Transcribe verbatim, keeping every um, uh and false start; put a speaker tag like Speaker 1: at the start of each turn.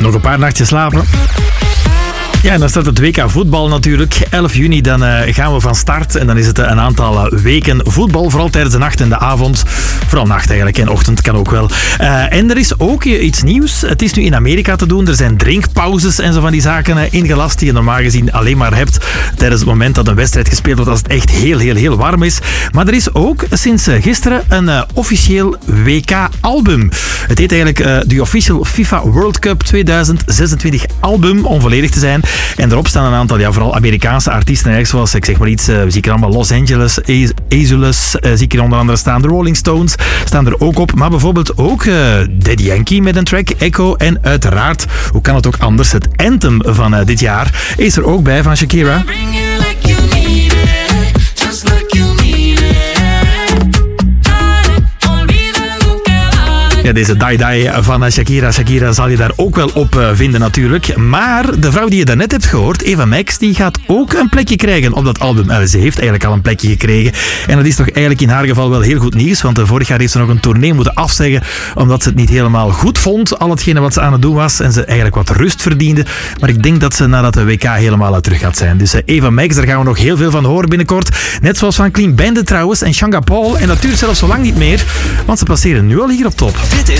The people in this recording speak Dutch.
Speaker 1: Nog een paar nachtjes slapen. Ja, en dan staat het W K voetbal natuurlijk. elf juni dan uh, gaan we van start. En dan is het uh, een aantal uh, weken voetbal. Vooral tijdens de nacht en de avond. Vooral nacht eigenlijk. En ochtend kan ook wel. Uh, en er is ook uh, iets nieuws. Het is nu in Amerika te doen. Er zijn drinkpauzes en zo van die zaken uh, ingelast. Die je normaal gezien alleen maar hebt tijdens het moment dat een wedstrijd gespeeld wordt. Als het echt heel, heel, heel warm is. Maar er is ook sinds uh, gisteren een uh, officieel W K-album. Het heet eigenlijk uh, de Official FIFA World Cup tweeduizend zesentwintig album. Om volledig te zijn. En erop staan een aantal, ja, vooral Amerikaanse artiesten. Eigenlijk zoals, ik zeg maar iets, uh, zie ik er allemaal Los Angeles, Azules, uh, zie ik er onder andere staan. De Rolling Stones staan er ook op. Maar bijvoorbeeld ook uh, Daddy Yankee met een track, Echo. En uiteraard, hoe kan het ook anders, het anthem van uh, dit jaar is er ook bij van Shakira. Ja, deze Die Die van Shakira. Shakira zal je daar ook wel op uh, vinden natuurlijk. Maar de vrouw die je daarnet hebt gehoord, Eva Max, die gaat ook een plekje krijgen op dat album. Uh, ze heeft eigenlijk al een plekje gekregen. En dat is toch eigenlijk in haar geval wel heel goed nieuws. Want uh, vorig jaar heeft ze nog een tournee moeten afzeggen. Omdat ze het niet helemaal goed vond. Al hetgene wat ze aan het doen was. En ze eigenlijk wat rust verdiende. Maar ik denk dat ze nadat de W K helemaal terug gaat zijn. Dus uh, Eva Max, daar gaan we nog heel veel van horen binnenkort. Net zoals van Clean Bandit trouwens. En Shanga Paul. En dat duurt zelfs zo lang niet meer. Want ze passeren nu al hier op top.
Speaker 2: Dit is